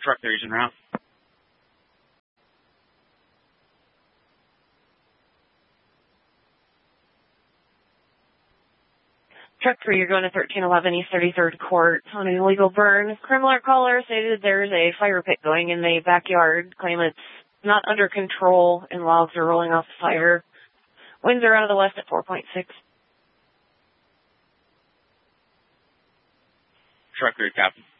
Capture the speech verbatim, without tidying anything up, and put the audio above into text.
Truck three's en route. Truck three, you're going to thirteen eleven East thirty-third Court on an illegal burn. Criminal caller stated there's a fire pit going in the backyard. Claim it's not under control and logs are rolling off the fire. Winds are out of the west at four point six. Truck three, Captain.